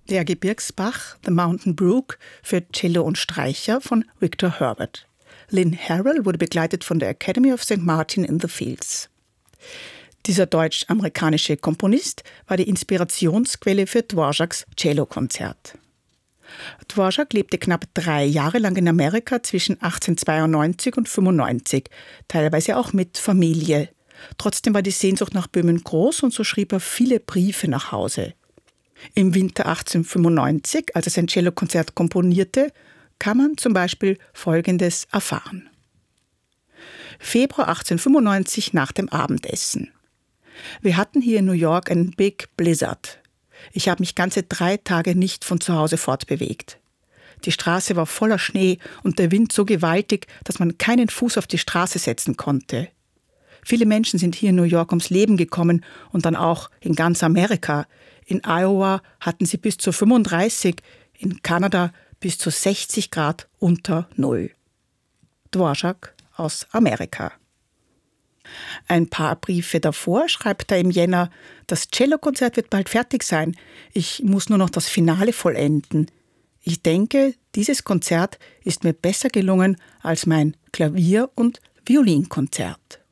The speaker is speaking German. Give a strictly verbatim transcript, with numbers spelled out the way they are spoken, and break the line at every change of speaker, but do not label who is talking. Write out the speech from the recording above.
Der Gebirgsbach, The Mountain Brook, für Cello und Streicher von Victor Herbert. Lynn Harrell wurde begleitet von der Academy of Saint Martin in the Fields. Dieser deutsch-amerikanische Komponist war die Inspirationsquelle für Dvořáks Cellokonzert. Dvořák lebte knapp drei Jahre lang in Amerika zwischen achtzehnhundertzweiundneunzig und fünfundneunzig, teilweise auch mit Familie. Trotzdem war die Sehnsucht nach Böhmen groß und so schrieb er viele Briefe nach Hause. Im Winter achtzehnhundertfünfundneunzig, als er sein Cellokonzert komponierte, kann man zum Beispiel Folgendes erfahren. Februar achtzehnhundertfünfundneunzig nach dem Abendessen. Wir hatten hier in New York einen Big Blizzard. Ich habe mich ganze drei Tage nicht von zu Hause fortbewegt. Die Straße war voller Schnee und der Wind so gewaltig, dass man keinen Fuß auf die Straße setzen konnte. Viele Menschen sind hier in New York ums Leben gekommen und dann auch in ganz Amerika. In Iowa hatten sie bis zu fünfunddreißig, in Kanada bis zu sechzig Grad unter Null. Dvořák aus Amerika. Ein paar Briefe davor schreibt er im Jänner, das Cellokonzert wird bald fertig sein. Ich muss nur noch das Finale vollenden. Ich denke, dieses Konzert ist mir besser gelungen als mein Klavier- und Violinkonzert.